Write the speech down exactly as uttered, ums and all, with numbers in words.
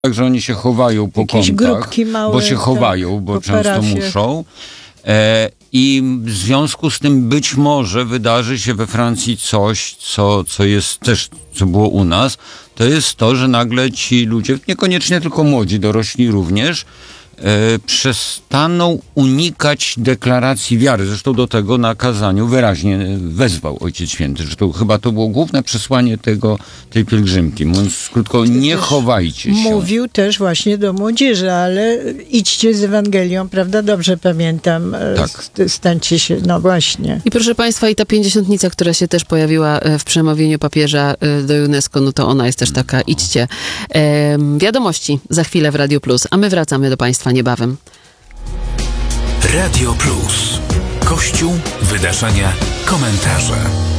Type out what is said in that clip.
że oni się chowają po Jakieś kątach, grupki małe, bo się tak, chowają, bo po często parafie. muszą. E, I w związku z tym być może wydarzy się we Francji coś, co, co jest też, co było u nas. To jest to, że nagle ci ludzie, niekoniecznie tylko młodzi, dorośli również, e, przestaną unikać deklaracji wiary. Zresztą do tego na kazaniu wyraźnie wezwał Ojciec Święty, że to chyba to było główne przesłanie tego, tej pielgrzymki. Mówiąc krótko, nie chowajcie się. Mówił też właśnie do młodzieży, ale idźcie z Ewangelią, prawda? Dobrze pamiętam. Tak. St- stańcie się, no właśnie. I proszę Państwa, i ta pięćdziesiątnica, która się też pojawiła w przemówieniu papieża do UNESCO, no to ona jest też taka, idźcie. Ehm, wiadomości za chwilę w Radio Plus, a my wracamy do Państwa niebawem. Radio Plus. Kościół, wydarzenia, komentarze.